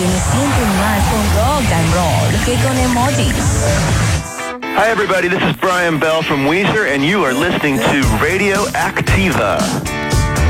me siento más con rock and roll que con emojis. Hi everybody, this is Brian Bell from Weezer and you are listening to Radio Activa.